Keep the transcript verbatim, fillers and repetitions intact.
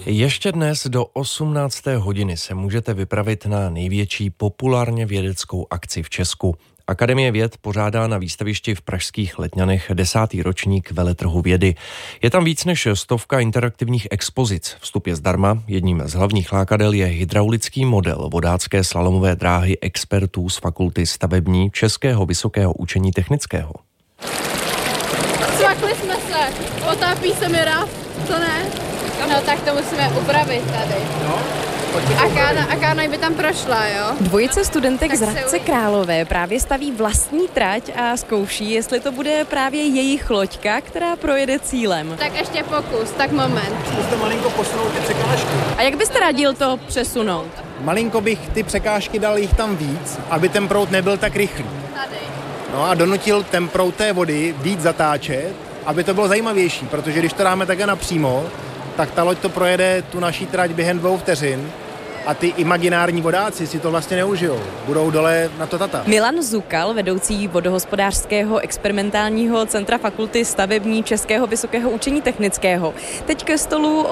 Ještě dnes do osmnácté hodiny se můžete vypravit na největší populárně vědeckou akci v Česku. Akademie věd pořádá na výstavišti v pražských Letňanech desátý ročník veletrhu vědy. Je tam víc než stovka interaktivních expozic. Vstup je zdarma. Jedním z hlavních lákadel je hydraulický model vodácké slalomové dráhy expertů z Fakulty stavební Českého vysokého učení technického. Svakli jsme se, potápí se mi ráv, to ne? No tak to musíme upravit tady. No. A Kána, a Kána by tam prošla, jo? Dvojice studentek Tak z Hradce Králové právě staví vlastní trať a zkouší, jestli to bude právě jejich loďka, která projede cílem. Tak ještě pokus, tak moment. Zkuste malinko posunout ty překážky. A jak byste radil to přesunout? Malinko bych ty překážky dal jich tam víc, aby ten proud nebyl tak rychlý. Tady. No a donutil ten proud té vody víc zatáčet, aby to bylo zajímavější, protože když to dáme také napřímo, tak ta loď to projede tu naší trať během dvou vteřin a ty imaginární vodáci si to vlastně neužijou. Budou dole na to tata. Milan Zukal, vedoucí vodohospodářského experimentálního centra Fakulty stavební Českého vysokého učení technického, teď ke stolu